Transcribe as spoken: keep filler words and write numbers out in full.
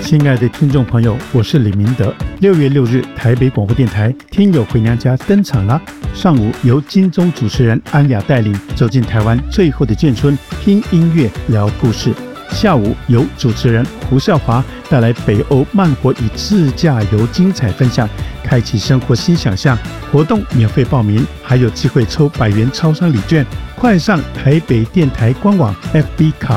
亲爱的听众朋友，我是李明德。六月六日，台北广播电台《听友回娘家》登场了。上午由金钟主持人安雅带领走进台湾最后的眷村，听音乐聊故事。下午由主持人胡孝华带来北欧慢活与自驾游精彩分享，开启生活新想象。活动免费报名，还有机会抽百元超商礼券。快上台北电台官网 F B 卡